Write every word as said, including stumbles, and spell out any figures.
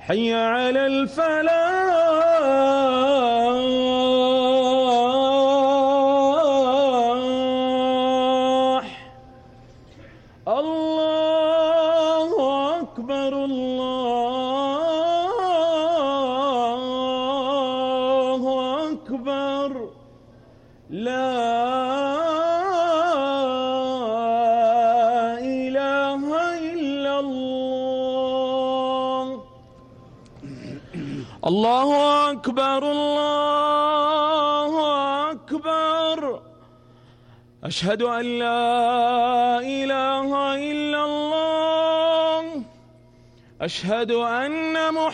حي على الفلاح. الله أكبر الله أكبر. لا إله إلا الله. الله أكبر الله أكبر. أشهد أن لا إله إلا الله. أشهد أن محمدًا